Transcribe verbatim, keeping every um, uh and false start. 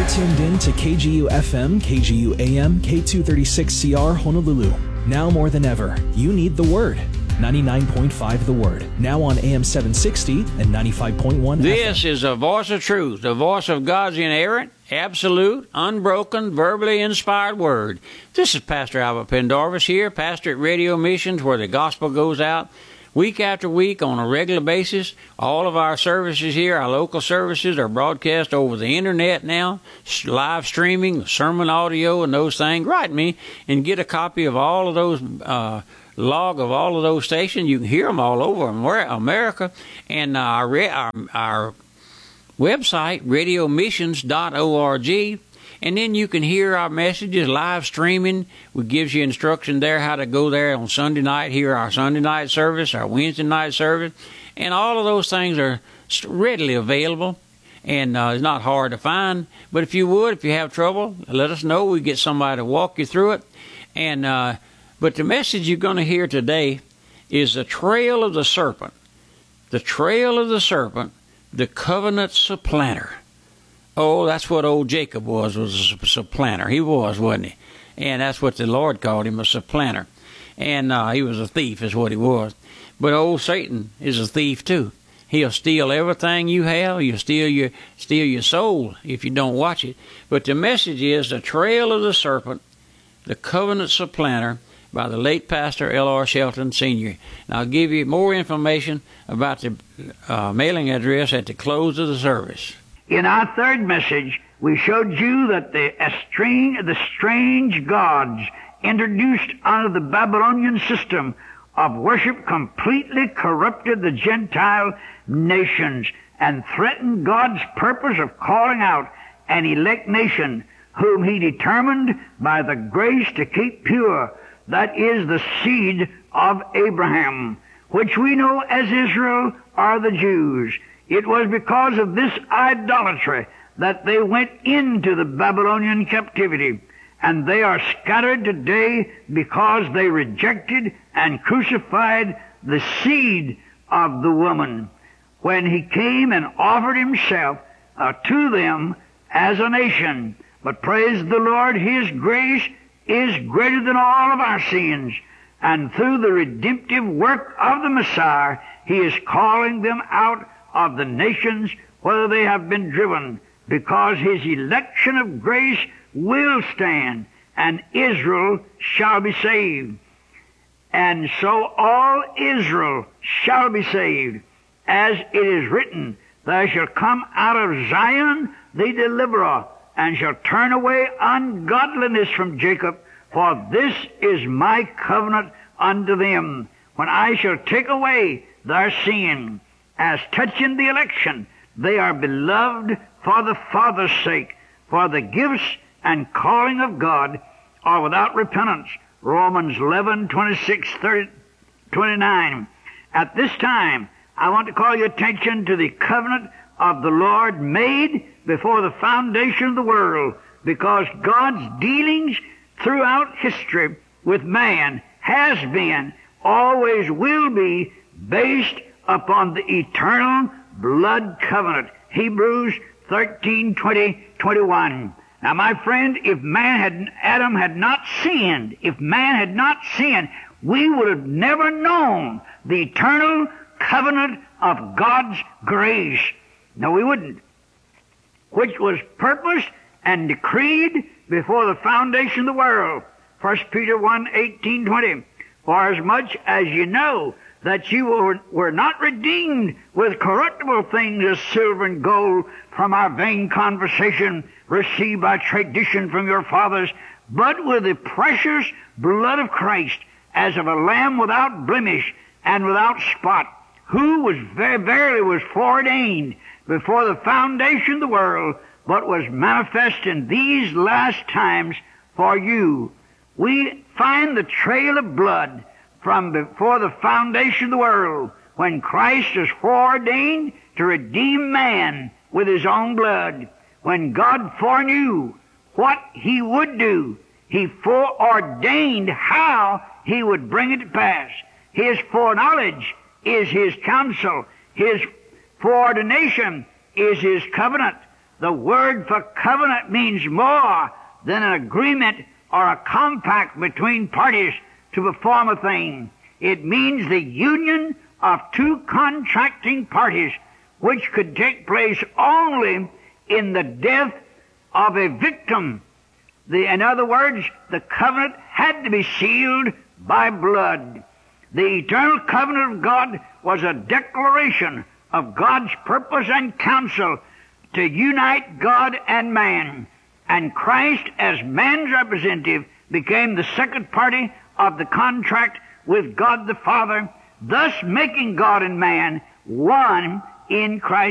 You're tuned in to K G U F M, K G U A M, K two thirty-six C R Honolulu. Now more than ever, you need the Word. ninety-nine point five The Word. Now on A M seven sixty and ninety-five point one This F M. is a voice of truth, the voice of God's inerrant, absolute, unbroken, verbally inspired Word. This is Pastor Albert Pendarvis here, pastor at Radio Missions, where the gospel goes out week after week on a regular basis. All of our services here, our local services, are broadcast over the internet now, live streaming, sermon audio, and those things. Write me and get a copy of all of those, uh, log of all of those stations. You can hear them all over America. And uh, our, our, our website, radio missions dot org. And then you can hear our messages live streaming. It gives you instruction there how to go there on Sunday night, hear our Sunday night service, our Wednesday night service. And all of those things are readily available. And uh, it's not hard to find. But if you would, if you have trouble, let us know. We get somebody to walk you through it. And uh, but the message you're going to hear today is the trail of the serpent. The trail of the serpent, the covenant supplanter. Oh, that's what old Jacob was, was a supplanter. He was, wasn't he? And that's what the Lord called him, a supplanter. And uh, he was a thief is what he was. But old Satan is a thief too. He'll steal everything you have. He'll steal your, steal your soul if you don't watch it. But the message is the trail of the serpent, the covenant supplanter, by the late Pastor L R Shelton Senior And I'll give you more information about the uh, mailing address at the close of the service. In our third message, we showed you that the strange, the strange gods introduced under the Babylonian system of worship completely corrupted the Gentile nations and threatened God's purpose of calling out an elect nation whom he determined by the grace to keep pure. That is the seed of Abraham, which we know as Israel or the Jews. It was because of this idolatry that they went into the Babylonian captivity, and they are scattered today because they rejected and crucified the seed of the woman when he came and offered himself uh, to them as a nation. But praise the Lord, his grace is greater than all of our sins, and through the redemptive work of the Messiah, he is calling them out of the nations whether they have been driven, because his election of grace will stand, and Israel shall be saved. And so all Israel shall be saved, as it is written, there shall come out of Zion the deliverer, and shall turn away ungodliness from Jacob, for this is my covenant unto them, when I shall take away their sin. As touching the election, they are beloved for the Father's sake, for the gifts and calling of God are without repentance. Romans eleven, twenty-six, thirty, twenty-nine. At this time, I want to call your attention to the covenant of the Lord made before the foundation of the world, because God's dealings throughout history with man has been, always will be, based upon the eternal blood covenant. Hebrews thirteen, twenty, twenty-one. Now, my friend, if man had, Adam had not sinned, if man had not sinned, we would have never known the eternal covenant of God's grace. No, we wouldn't. Which was purposed and decreed before the foundation of the world. First Peter one, eighteen, twenty. For as much as you know that you were, were not redeemed with corruptible things as silver and gold from our vain conversation received by tradition from your fathers, but with the precious blood of Christ, as of a lamb without blemish and without spot, who was very, verily was foreordained before the foundation of the world, but was manifest in these last times for you. We find the trail of blood from before the foundation of the world, when Christ was foreordained to redeem man with his own blood. When God foreknew what he would do, he foreordained how he would bring it to pass. His foreknowledge is his counsel. His foreordination is his covenant. the word for covenant means more than an agreement or a compact between parties to perform a thing. It means the union of two contracting parties, which could take place only in the death of a victim. The, in other words, the covenant had to be sealed by blood. The eternal covenant of God was a declaration of God's purpose and counsel to unite God and man. And Christ, as man's representative, became the second party of the contract with God the Father, thus making God and man one in Christ.